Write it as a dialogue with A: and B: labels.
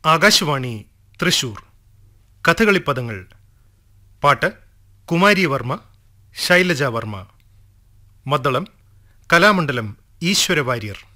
A: ആകാശവാണി തൃശൂർ. കഥകളിപ്പദങ്ങൾ. പാട്ട് കുമാരി വർമ്മ, ശൈലജ വർമ്മ. മദ്ദളം കലാമണ്ഡലം ഈശ്വര വാര്യർ.